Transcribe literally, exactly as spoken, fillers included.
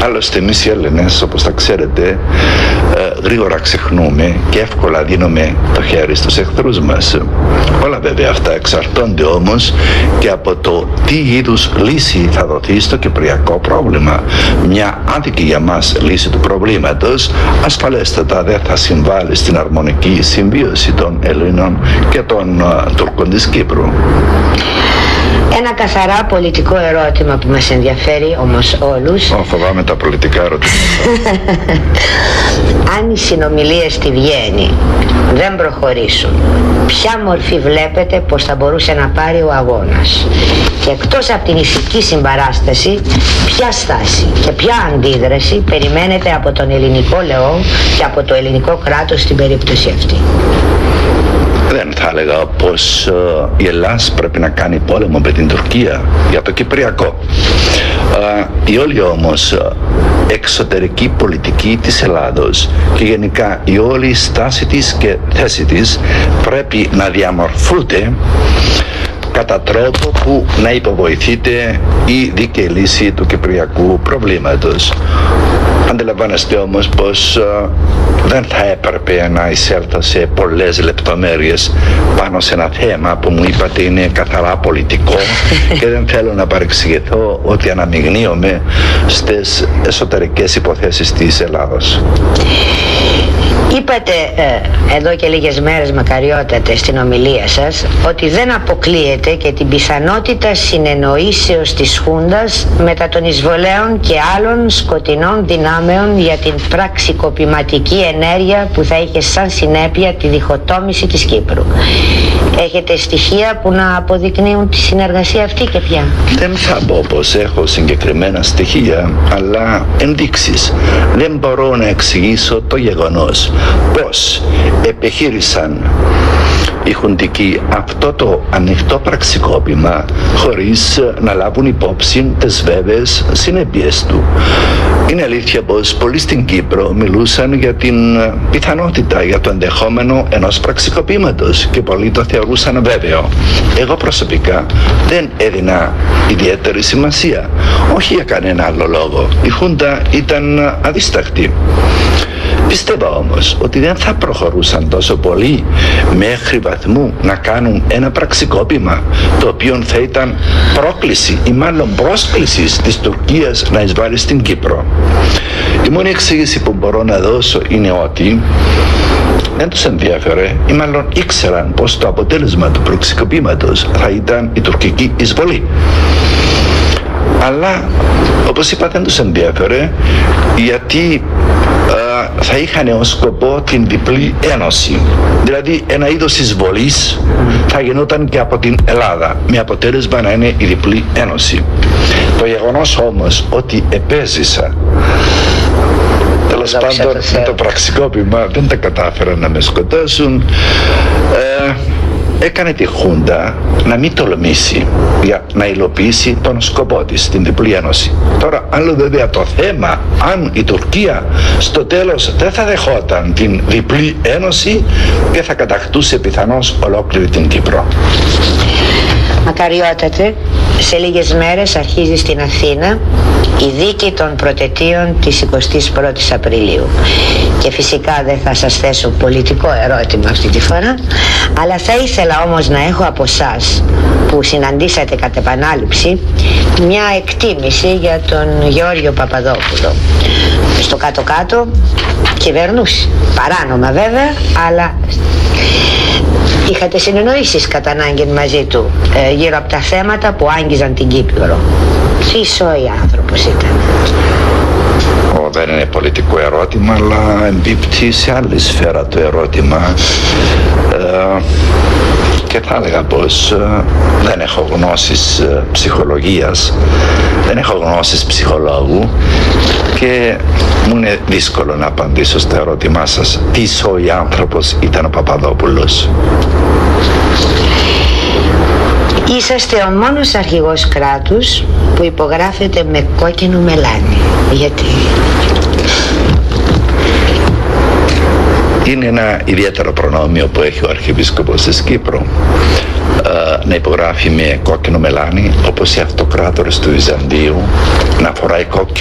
Άλλωστε εμείς οι Έλληνες, όπως τα ξέρετε, γρήγορα ξεχνούμε και εύκολα δίνουμε το χέρι στους εχθρούς μας. Όλα βέβαια αυτά εξαρτώνται όμως και από το τι είδους λύση θα δοθεί στο κυπριακό πρόβλημα. Μια άδικη για μας λύση του προβλήματος ασφαλέστατα δεν θα συμβάλλει στην αρμονική συμβίωση των Ελλήνων και των uh, Τούρκων της Κύπρου. Ένα καθαρά πολιτικό ερώτημα που μας ενδιαφέρει όμως όλους. Ω, φοβάμαι τα πολιτικά ερωτήματα. Αν οι συνομιλίες στη Βιέννη δεν προχωρήσουν, ποια μορφή βλέπετε πως θα μπορούσε να πάρει ο αγώνας? Και εκτός από την ηθική συμπαράσταση, ποια στάση και ποια αντίδραση περιμένετε από τον ελληνικό λαό και από το ελληνικό κράτος στην περίπτωση αυτή? Δεν θα έλεγα πως uh, η Ελλάδα πρέπει να κάνει πόλεμο με την Τουρκία για το Κυπριακό. Uh, η όλη όμως uh, εξωτερική πολιτική της Ελλάδος και γενικά η όλη στάση της και θέση της πρέπει να διαμορφούνται κατά τρόπο που να υποβοηθείται η δίκαιη λύση του κυπριακού προβλήματος. Αντιλαμβάνεστε όμως πως uh, δεν θα έπρεπε να εισέλθω σε πολλές λεπτομέρειες πάνω σε ένα θέμα που μου είπατε είναι καθαρά πολιτικό και δεν θέλω να παρεξηγηθώ ότι αναμειγνύομαι στις εσωτερικές υποθέσεις της Ελλάδος. Είπατε ε, εδώ και λίγες μέρες, μακαριότατε, στην ομιλία σας ότι δεν αποκλείεται και την πιθανότητα συνεννοήσεως της Χούντας μετά των εισβολέων και άλλων σκοτεινών δυνάμεων για την πραξικοπηματική ενέργεια που θα είχε σαν συνέπεια τη διχοτόμηση της Κύπρου. Έχετε στοιχεία που να αποδεικνύουν τη συνεργασία αυτή και ποια? Δεν θα πω πως έχω συγκεκριμένα στοιχεία, αλλά ενδείξεις. Δεν μπορώ να εξηγήσω το γεγονός πως επιχείρησαν οι χουντικοί αυτό το ανοιχτό πραξικόπημα χωρίς να λάβουν υπόψη τις βέβαιες συνέπειες του. Είναι αλήθεια πως πολλοί στην Κύπρο μιλούσαν για την πιθανότητα, για το ενδεχόμενο ενός πραξικοπήματος και πολλοί το θεωρούσαν βέβαιο. Εγώ προσωπικά δεν έδινα ιδιαίτερη σημασία, όχι για κανένα άλλο λόγο. Η Χούντα ήταν αδίσταχτη. Πιστεύω όμως ότι δεν θα προχωρούσαν τόσο πολύ μέχρι βαθμού να κάνουν ένα πραξικόπημα το οποίο θα ήταν πρόκληση ή μάλλον πρόσκληση της Τουρκίας να εισβάλλει στην Κύπρο. Η μόνη εξήγηση που μπορώ να δώσω είναι ότι δεν τους ενδιαφέρε ή μάλλον ήξεραν πως το αποτέλεσμα του πραξικοπήματος θα ήταν η τουρκική εισβολή. Αλλά όπως είπα δεν τους ενδιαφέρε γιατί α, θα είχαν ως σκοπό την διπλή ένωση. Δηλαδή ένα είδος εισβολής θα γινόταν και από την Ελλάδα με αποτέλεσμα να είναι η διπλή ένωση. Το γεγονός όμως ότι επέζησα τέλος πάντων με το πραξικόπημα δεν τα κατάφεραν να με σκοτώσουν, ε, έκανε τη Χούντα να μην τολμήσει για να υλοποιήσει τον σκοπό της, την διπλή ένωση. Τώρα άλλο βέβαια το θέμα αν η Τουρκία στο τέλος δεν θα δεχόταν την διπλή ένωση και θα κατακτούσε πιθανώς ολόκληρη την Κύπρο. Μακαριότατε, σε λίγες μέρες αρχίζει στην Αθήνα η δίκη των πρωτετίων της εικοστής πρώτης Απριλίου. Και φυσικά δεν θα σας θέσω πολιτικό ερώτημα αυτή τη φορά, αλλά θα ήθελα όμως να έχω από εσάς που συναντήσατε κατ' επανάληψη μια εκτίμηση για τον Γεώργιο Παπαδόπουλο. Στο κάτω-κάτω κυβερνούσε, παράνομα βέβαια, αλλά είχατε συνεννοήσεις κατά ανάγκη μαζί του ε, γύρω από τα θέματα που άγγιζαν την Κύπρο. Τι σόι άνθρωπος ήταν. Ο, δεν είναι πολιτικό ερώτημα, αλλά εμπίπτει σε άλλη σφαίρα το ερώτημα. Ε, και θα έλεγα πως ε, δεν έχω γνώσεις ε, ψυχολογίας, δεν έχω γνώσεις ψυχολόγου και μου είναι δύσκολο να απαντήσω στο ερώτημά σας. Τι σόι άνθρωπος ήταν ο Παπαδόπουλος. Είσαστε ο μόνος αρχηγός κράτους που υπογράφεται με κόκκινο μελάνι. Γιατί? Είναι ένα ιδιαίτερο προνόμιο που έχει ο Αρχιεπίσκοπος της Κύπρου, να υπογράφει με κόκκινο μελάνι, όπως οι αυτοκράτορες του Βυζαντίου να φοράει κόκκινο.